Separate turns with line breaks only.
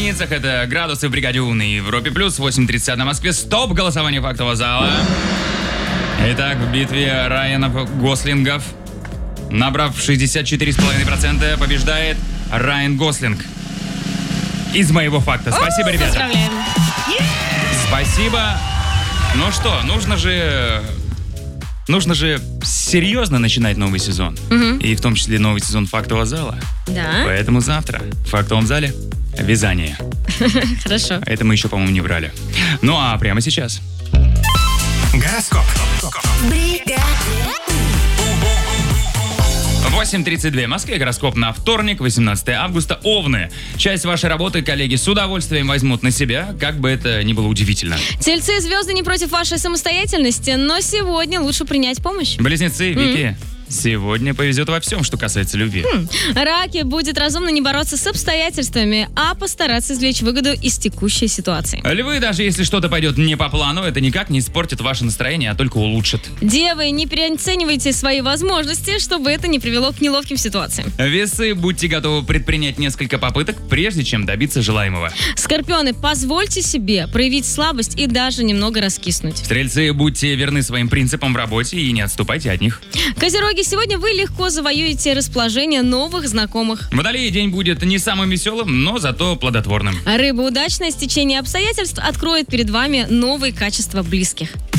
единицах это градусы в бригаде У на Европе+, 8.31 на Москве. Стоп! Голосование фактового зала. Итак, в битве Райанов Гослингов, набрав 64,5%, побеждает Райан Гослинг. Из моего факта. Спасибо, ребята.
Поздравляем.
Спасибо. Ну что, нужно же серьезно начинать новый сезон. И в том числе новый сезон фактового зала.
Да.
Поэтому завтра в фактовом зале вязание.
Хорошо.
Это мы еще, по-моему, не брали. Ну а прямо сейчас.
Гороскоп.
8.32 в Москве. Гороскоп на вторник, 18 августа. Овны. Часть вашей работы коллеги с удовольствием возьмут на себя, как бы это ни было удивительно.
Тельцы, звезды не против вашей самостоятельности, но сегодня лучше принять помощь.
Близнецы, Вики. Сегодня повезет во всем, что касается любви.
Раки, будет разумно не бороться с обстоятельствами, а постараться извлечь выгоду из текущей ситуации.
Львы, даже если что-то пойдет не по плану, это никак не испортит ваше настроение, а только улучшит.
Девы, не переоценивайте свои возможности, чтобы это не привело к неловким ситуациям.
Весы, будьте готовы предпринять несколько попыток, прежде чем добиться желаемого.
Скорпионы, позвольте себе проявить слабость и даже немного раскиснуть.
Стрельцы, будьте верны своим принципам в работе и не отступайте от них.
Козероги, сегодня вы легко завоюете расположение новых знакомых.
Водолеи, день будет не самым веселым, но зато плодотворным.
Рыбы, удачное стечение обстоятельств откроет перед вами новые качества близких.